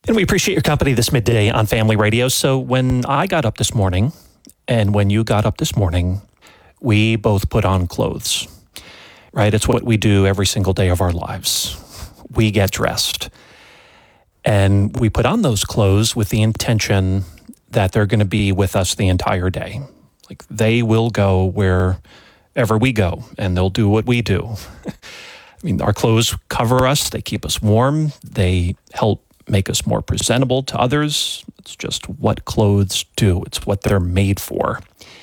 And we appreciate your company this midday on Family Radio. So when I got up this morning and when you got up this morning, we both put on clothes, right? It's what we do every single day of our lives. We get dressed and we put on those clothes with the intention that they're going to be with us the entire day. Like they will go wherever we go and they'll do what we do. I mean, our clothes cover us. They keep us warm. They help make us more presentable to others. It's just what clothes do. It's what they're made for.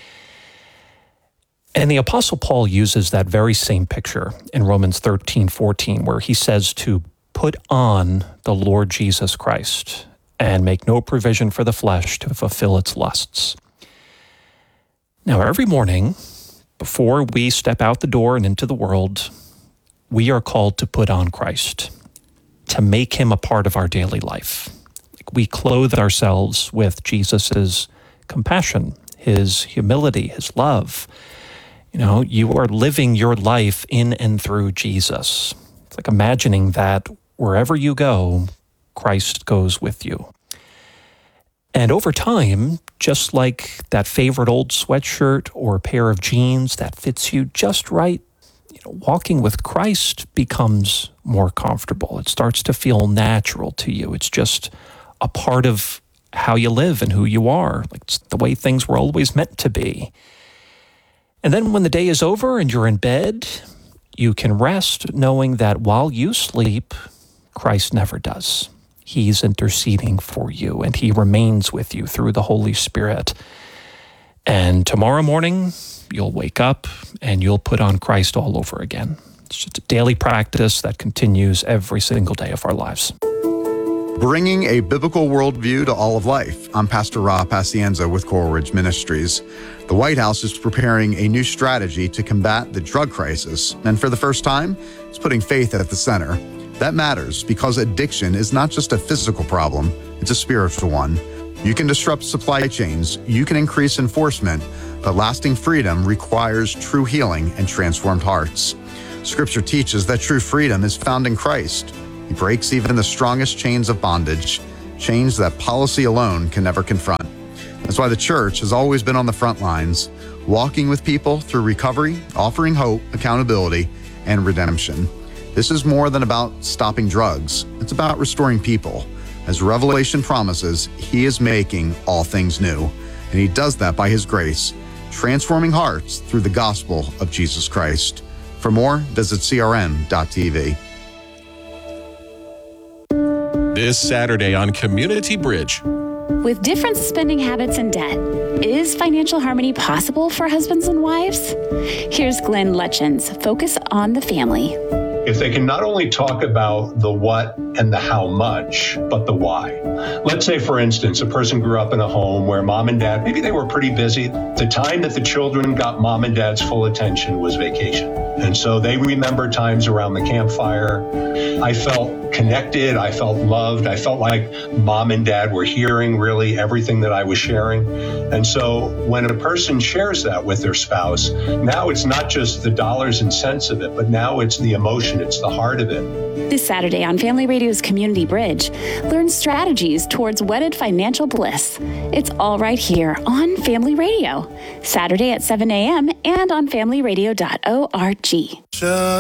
And the Apostle Paul uses that very same picture in Romans 13:14, where he says to put on the Lord Jesus Christ and make no provision for the flesh to fulfill its lusts. Now, every morning, before we step out the door and into the world, we are called to put on Christ, to make him a part of our daily life. We clothe ourselves with Jesus's compassion, his humility, his love. You know, you are living your life in and through Jesus. It's like imagining that wherever you go, Christ goes with you. And over time, just like that favorite old sweatshirt or pair of jeans that fits you just right, walking with Christ becomes more comfortable. It starts to feel natural to you. It's just a part of how you live and who you are. Like it's the way things were always meant to be. And then when the day is over and you're in bed, you can rest knowing that while you sleep, Christ never does. He's interceding for you and he remains with you through the Holy Spirit. And tomorrow morning, you'll wake up and you'll put on Christ all over again. It's just a daily practice that continues every single day of our lives. Bringing a biblical worldview to all of life. I'm Pastor Rob Pacienza with Coral Ridge Ministries. The White House is preparing a new strategy to combat the drug crisis. And for the first time, it's putting faith at the center. That matters because addiction is not just a physical problem, it's a spiritual one. You can disrupt supply chains, you can increase enforcement, but lasting freedom requires true healing and transformed hearts. Scripture teaches that true freedom is found in Christ. He breaks even the strongest chains of bondage, chains that policy alone can never confront. That's why the church has always been on the front lines, walking with people through recovery, offering hope, accountability, and redemption. This is more than about stopping drugs. It's about restoring people. As Revelation promises, he is making all things new. And he does that by his grace, transforming hearts through the gospel of Jesus Christ. For more, visit crm.tv. This Saturday on Community Bridge. With different spending habits and debt, is financial harmony possible for husbands and wives? Here's Glenn Lutchens' Focus on the Family. If they can not only talk about the what and the how much, but the why. Let's say, for instance, a person grew up in a home where mom and dad, maybe they were pretty busy. The time that the children got mom and dad's full attention was vacation. And so they remember times around the campfire. I felt connected. I felt loved. I felt like mom and dad were hearing really everything that I was sharing. And so when a person shares that with their spouse, now it's not just the dollars and cents of it, but now it's the emotion, it's the heart of it. This Saturday on Family Radio's Community Bridge, learn strategies towards wedded financial bliss. It's all right here on Family Radio, Saturday at 7 a.m. and on familyradio.org.